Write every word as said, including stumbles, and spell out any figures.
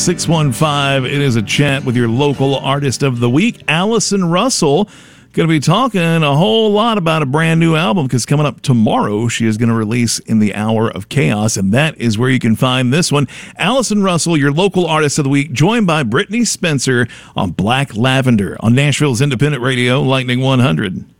six one five, it is a chat with your local artist of the week, Allison Russell. Going to be talking a whole lot about a brand new album because coming up tomorrow, she is going to release In the Hour of Chaos, and that is where you can find this one. Allison Russell, your local artist of the week, joined by Brittany Spencer on Black Lavender on Nashville's independent radio, Lightning one hundred.